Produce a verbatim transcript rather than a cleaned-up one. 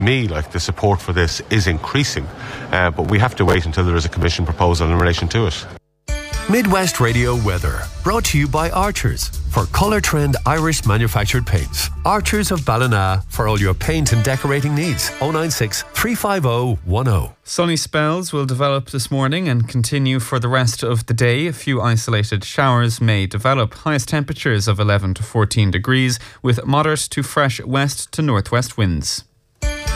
me like the support for this is increasing, uh, but we have to wait until there is a Commission proposal in relation to it. Midwest Radio weather, brought to you by Archers for Colour Trend Irish manufactured paints. Archers of Ballina for all your paint and decorating needs. oh nine six, three five oh, one oh. Sunny spells will develop this morning and continue for the rest of the day. A few isolated showers may develop. Highest temperatures of eleven to fourteen degrees with moderate to fresh west to northwest winds.